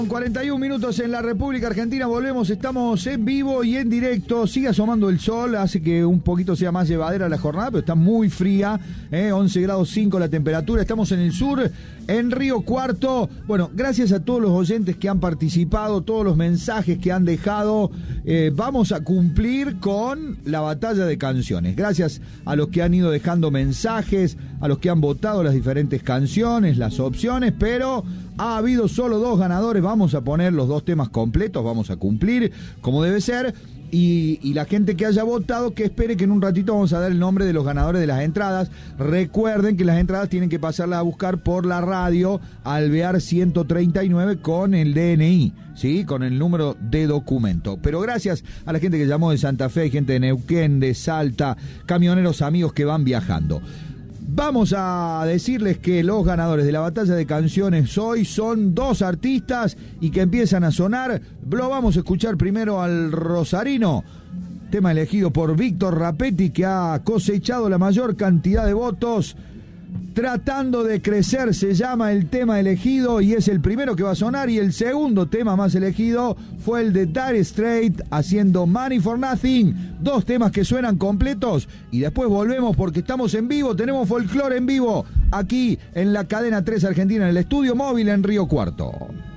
41 minutos en la República Argentina, volvemos, estamos en vivo y en directo, sigue asomando el sol, hace que un poquito sea más llevadera la jornada, pero está muy fría, 11 grados 5 la temperatura, estamos en el sur, en Río Cuarto. Bueno, gracias a todos los oyentes que han participado, todos los mensajes que han dejado, vamos a cumplir con la batalla de canciones, gracias a los que han ido dejando mensajes, a los que han votado las diferentes canciones, las opciones, pero ha habido solo 2 ganadores, vamos a poner los 2 temas completos, vamos a cumplir como debe ser, y la gente que haya votado que espere que en un ratito vamos a dar el nombre de los ganadores de las entradas. Recuerden que las entradas tienen que pasarlas a buscar por la radio Alvear 139 con el DNI, ¿sí? Con el número de documento. Pero gracias a la gente que llamó de Santa Fe, gente de Neuquén, de Salta, camioneros amigos que van viajando. Vamos a decirles que los ganadores de la batalla de canciones hoy son 2 artistas y que empiezan a sonar. Lo vamos a escuchar primero al rosarino, tema elegido por Víctor Rapetti, que ha cosechado la mayor cantidad de votos. Tratando de crecer se llama el tema elegido y es el primero que va a sonar, y el segundo tema más elegido fue el de Dire Straits haciendo Money for Nothing. 2 temas que suenan completos y después volvemos porque estamos en vivo, tenemos folclore en vivo aquí en la cadena 3 Argentina, en el estudio móvil en Río Cuarto.